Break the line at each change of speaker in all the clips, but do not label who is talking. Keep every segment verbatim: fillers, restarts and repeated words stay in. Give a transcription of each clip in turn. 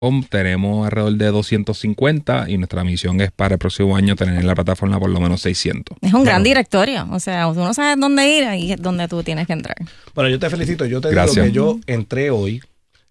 Tenemos alrededor de doscientos cincuenta y nuestra misión es para el próximo año tener en la plataforma por lo menos seiscientos.
Es un gran directorio, o sea, tú no sabes dónde ir, ahí es donde tú tienes que entrar.
Bueno, yo te felicito, yo te
Gracias.
digo que yo entré hoy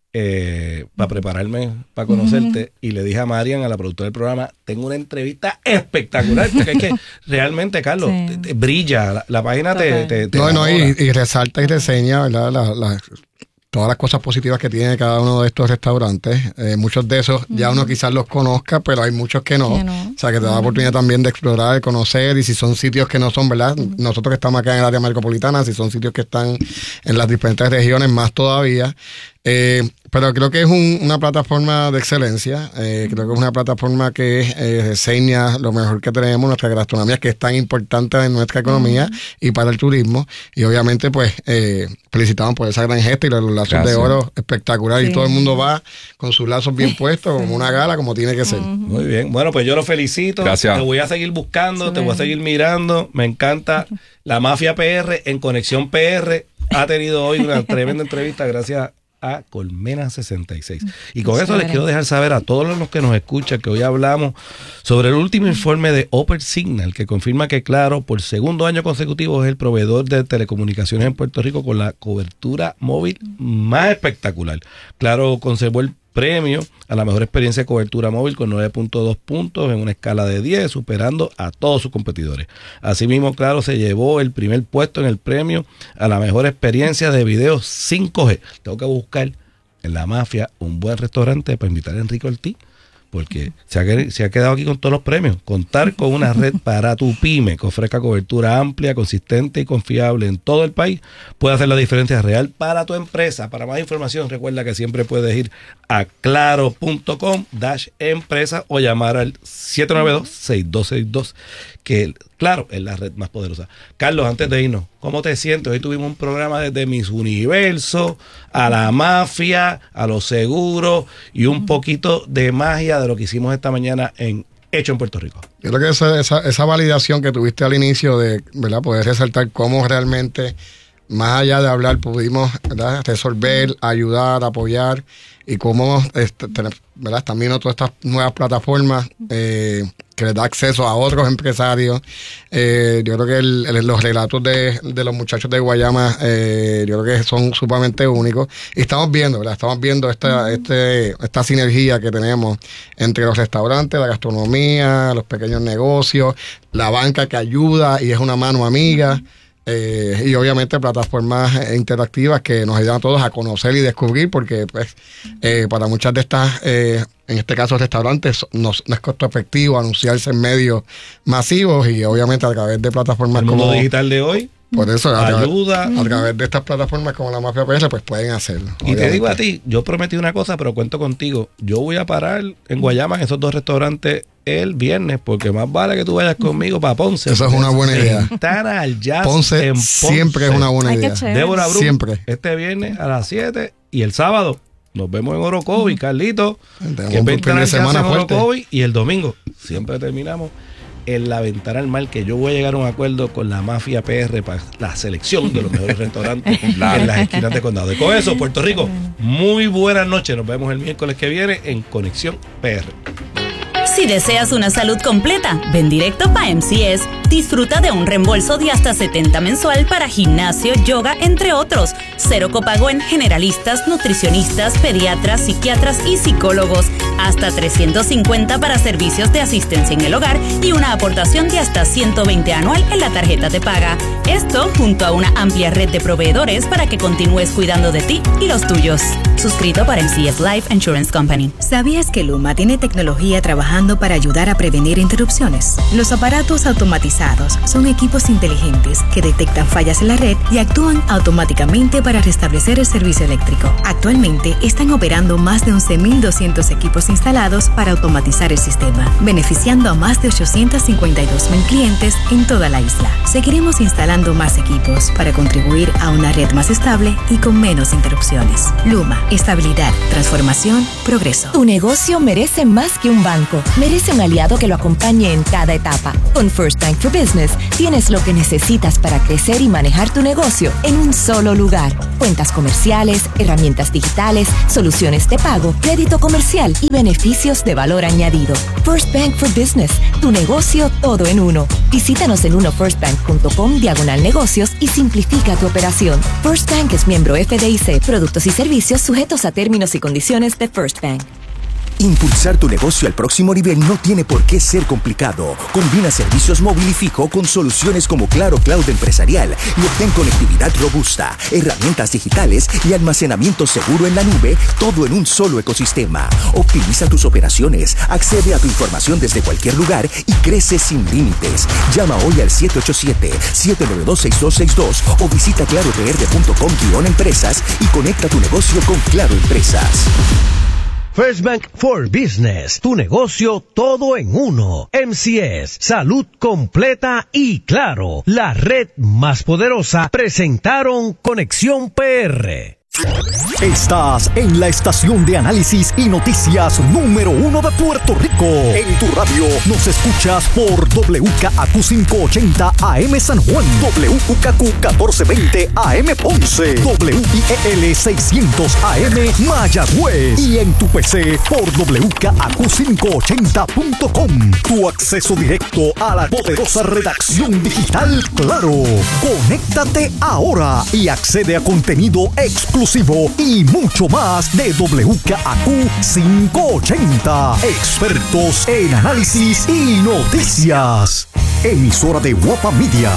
eh, para prepararme, para conocerte, uh-huh. y le dije a Marian, a la productora del programa, tengo una entrevista espectacular, porque es que realmente, Carlos, sí. te, te brilla, la, la página te, te, te...
No, no, y, y resalta y reseña, ¿verdad? La, la, todas las cosas positivas que tiene cada uno de estos restaurantes. Eh, muchos de esos uh-huh. ya uno quizás los conozca, pero hay muchos que no. Que no. O sea, que te da la oportunidad también de explorar, de conocer, y si son sitios que no son, ¿verdad? Uh-huh. Nosotros que estamos acá en el área metropolitana, si son sitios que están en las diferentes regiones, más todavía. Eh, pero creo que es un, una plataforma de excelencia. Eh, creo que es una plataforma que eh, reseña lo mejor que tenemos, nuestra gastronomía, que es tan importante en nuestra economía uh-huh. y para el turismo. Y obviamente, pues, eh, felicitamos por esa gran gesta y los lazos Gracias. de oro espectacular. Sí. Y todo el mundo va con sus lazos bien puestos, sí. como una gala, como tiene que ser. Uh-huh.
Muy bien. Bueno, pues yo lo felicito.
Gracias.
Te voy a seguir buscando, sí. te voy a seguir mirando. Me encanta. La Mafia P R en Conexión P R ha tenido hoy una tremenda entrevista gracias a Colmena sesenta y seis. Y con eso les quiero dejar saber a todos los que nos escuchan que hoy hablamos sobre el último informe de Open Signal, que confirma que Claro, por segundo año consecutivo, es el proveedor de telecomunicaciones en Puerto Rico con la cobertura móvil más espectacular. Claro conservó el premio a la mejor experiencia de cobertura móvil con nueve punto dos puntos en una escala de diez, superando a todos sus competidores. Asimismo, Claro se llevó el primer puesto en el premio a la mejor experiencia de video cinco G. Tengo que buscar en La Mafia un buen restaurante para invitar a Enrique Ortiz, porque se ha, se ha quedado aquí con todos los premios. Contar con una red para tu pyme que ofrezca cobertura amplia, consistente y confiable en todo el país puede hacer la diferencia real para tu empresa. Para más información, recuerda que siempre puedes ir a claro punto com slash empresa o llamar al siete nueve dos, seis dos seis dos, que Claro es la red más poderosa. Carlos, antes de irnos, ¿cómo te sientes? Hoy tuvimos un programa desde Miss Universo, a La Mafia, a los seguros y un poquito de magia de lo que hicimos esta mañana en Hecho en Puerto Rico.
Yo creo que esa, esa, esa validación que tuviste al inicio de, ¿verdad?, poder resaltar cómo realmente, más allá de hablar, pudimos, ¿verdad?, resolver, ayudar, apoyar, y cómo, este, ¿verdad?, también todas estas nuevas plataformas eh, que les da acceso a otros empresarios. Eh, yo creo que el, el, los relatos de, de los muchachos de Guayama, eh, yo creo que son sumamente únicos. Y estamos viendo, ¿verdad? Estamos viendo esta, este, esta sinergia que tenemos entre los restaurantes, la gastronomía, los pequeños negocios, la banca que ayuda y es una mano amiga. Eh, y obviamente plataformas interactivas que nos ayudan a todos a conocer y descubrir, porque pues eh, para muchas de estas, eh, en este caso restaurantes, no, no es costo efectivo anunciarse en medios masivos, y obviamente a través de plataformas
el
como...
El mundo digital de hoy.
Por eso, a
ayuda.
Través, a través de estas plataformas como la Mafia P R, pues pueden hacerlo.
Y
obviamente.
te digo a ti, yo prometí una cosa, pero cuento contigo. Yo voy a parar en Guayama, en esos dos restaurantes, el viernes, porque más vale que tú vayas conmigo para Ponce.
Eso es una buena idea.
Al jazz
Ponce,
en Ponce
siempre es una buena idea.
Ay,
Débora Brum,
siempre.
Este viernes a las siete, y el sábado nos vemos en Orocovi, Carlito.
Tenemos un fin de semana fuerte.
Orocovi, y el domingo siempre terminamos en la Ventana al Mar, que yo voy a llegar a un acuerdo con la Mafia P R para la selección de los mejores restaurantes claro. en las esquinas de condado. Y con eso, Puerto Rico, muy buenas noches. Nos vemos el miércoles que viene en Conexión P R.
Si deseas una salud completa, ven directo para M C S. Disfruta de un reembolso de hasta setenta mensual para gimnasio, yoga, entre otros. Cero copago en generalistas, nutricionistas, pediatras, psiquiatras y psicólogos. Hasta trescientos cincuenta para servicios de asistencia en el hogar y una aportación de hasta ciento veinte anual en la tarjeta de paga. Esto junto a una amplia red de proveedores para que continúes cuidando de ti y los tuyos. Suscrito para M C S Life Insurance Company.
¿Sabías que Luma tiene tecnología trabajando para ayudar a prevenir interrupciones? Los aparatos automatizados son equipos inteligentes que detectan fallas en la red y actúan automáticamente para restablecer el servicio eléctrico. Actualmente están operando más de once mil doscientos equipos instalados para automatizar el sistema, beneficiando a más de ochocientos cincuenta y dos mil clientes en toda la isla. Seguiremos instalando más equipos para contribuir a una red más estable y con menos interrupciones. Luma, estabilidad, transformación, progreso.
Tu negocio merece más que un banco. merece un aliado que lo acompañe en cada etapa. Con First Bank for Business tienes lo que necesitas para crecer y manejar tu negocio en un solo lugar. Cuentas comerciales, herramientas digitales, soluciones de pago, crédito comercial y beneficios de valor añadido. First Bank for Business, tu negocio todo en uno. Visítanos en uno first bank punto com diagonal negocios y simplifica tu operación. First Bank es miembro F D I C. Productos y servicios sujetos a términos y condiciones de First Bank.
Impulsar tu negocio al próximo nivel no tiene por qué ser complicado. Combina servicios móvil y fijo con soluciones como Claro Cloud Empresarial y obtén conectividad robusta, herramientas digitales y almacenamiento seguro en la nube, todo en un solo ecosistema. Optimiza tus operaciones, accede a tu información desde cualquier lugar y crece sin límites. Llama hoy al siete ocho siete, siete nueve dos, seis dos seis dos o visita claro p r punto com guión empresas y conecta tu negocio con Claro Empresas.
First Bank for Business, tu negocio todo en uno. M C S, salud completa y claro, la red más poderosa, presentaron Conexión P R.
Estás en la estación de análisis y noticias número uno de Puerto Rico. En tu radio nos escuchas por W K A Q quinientos ochenta A M San Juan, W K A Q catorce veinte A M Ponce, W I E L seiscientos A M Mayagüez y en tu P C por W K A Q quinientos ochenta punto com. Tu acceso directo a la poderosa redacción digital Claro. Conéctate ahora y accede a contenido exclusivo y mucho más de W K A Q quinientos ochenta. Expertos en análisis y noticias. Emisora de Guapa Media.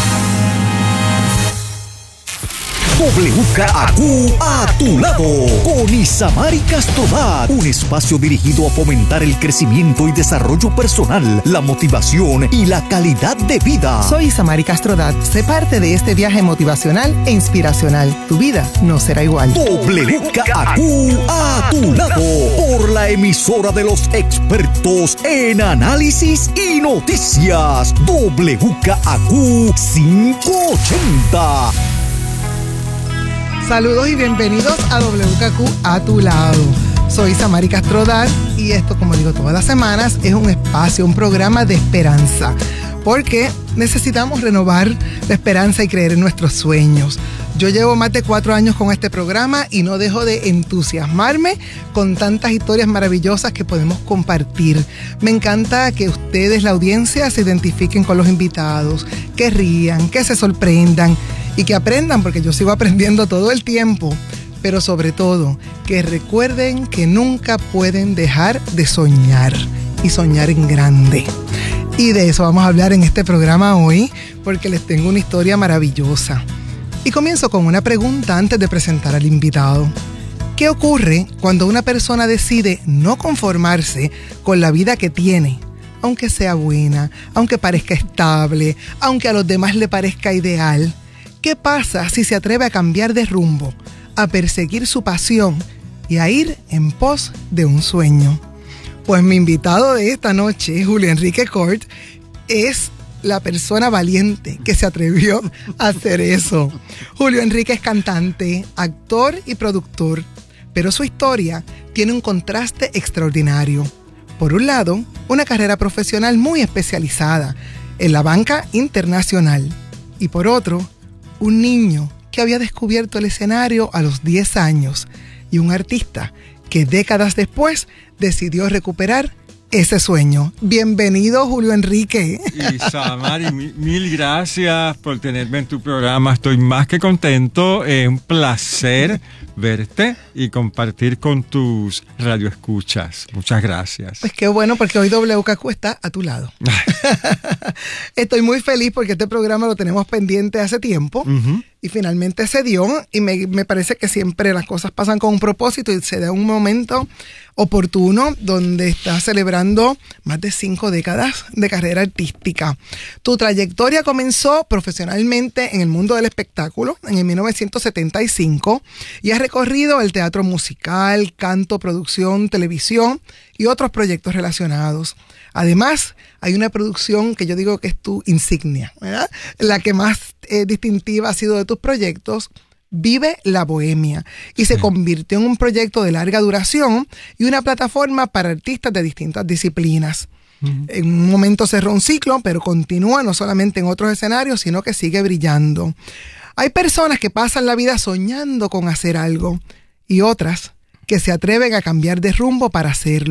W K A Q a tu lado con Isamari Castrodat, un espacio dirigido a fomentar el crecimiento y desarrollo personal, la motivación y la calidad de vida.
Soy Isamari Castrodat, sé parte de este viaje motivacional e inspiracional. Tu vida no será igual.
W K A Q a tu lado por la emisora de los expertos en análisis y noticias. W K A Q quinientos ochenta.
Saludos y bienvenidos a W K Q a tu lado. Soy Samari Castrodat y esto, como digo todas las semanas, es un espacio, un programa de esperanza, porque necesitamos renovar la esperanza y creer en nuestros sueños. Yo llevo más de cuatro años con este programa y no dejo de entusiasmarme con tantas historias maravillosas que podemos compartir. Me encanta que ustedes, la audiencia, se identifiquen con los invitados, que rían, que se sorprendan y que aprendan, porque yo sigo aprendiendo todo el tiempo. Pero sobre todo, que recuerden que nunca pueden dejar de soñar y soñar en grande. Y de eso vamos a hablar en este programa hoy, porque les tengo una historia maravillosa. Y comienzo con una pregunta antes de presentar al invitado. ¿Qué ocurre cuando una persona decide no conformarse con la vida que tiene, aunque sea buena, aunque parezca estable, aunque a los demás le parezca ideal? ¿Qué pasa si se atreve a cambiar de rumbo, a perseguir su pasión y a ir en pos de un sueño? Pues mi invitado de esta noche, Julio Enrique Cort, es la persona valiente que se atrevió a hacer eso. Julio Enrique es cantante, actor y productor, pero su historia tiene un contraste extraordinario. Por un lado, una carrera profesional muy especializada en la banca internacional, y por otro, un niño que había descubierto el escenario a los diez años y un artista que décadas después decidió recuperar ese sueño. Bienvenido, Julio Enrique.
Isamari, mil, mil gracias por tenerme en tu programa. Estoy más que contento. Es un placer verte y compartir con tus radioescuchas. Muchas gracias.
Pues qué bueno, porque hoy W K Q está a tu lado. Estoy muy feliz porque este programa lo tenemos pendiente hace tiempo. Uh-huh. Y finalmente se dio, y me, me parece que siempre las cosas pasan con un propósito y se da un momento oportuno donde estás celebrando más de cinco décadas de carrera artística. Tu trayectoria comenzó profesionalmente en el mundo del espectáculo en el mil novecientos setenta y cinco y has recorrido el teatro musical, canto, producción, televisión y otros proyectos relacionados. Además, hay una producción que yo digo que es tu insignia, ¿verdad? La que más eh, distintiva ha sido de tus proyectos, Vive la Bohemia y se convirtió en un proyecto de larga duración y una plataforma para artistas de distintas disciplinas. Uh-huh. En un momento cerró un ciclo, pero continúa no solamente en otros escenarios, sino que sigue brillando. Hay personas que pasan la vida soñando con hacer algo y otras que se atreven a cambiar de rumbo para hacerlo.